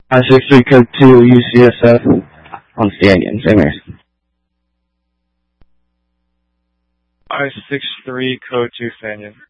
I-63 code 2 UCSF on Stanton, St. Mary's. I-63 code 2 Faneuil.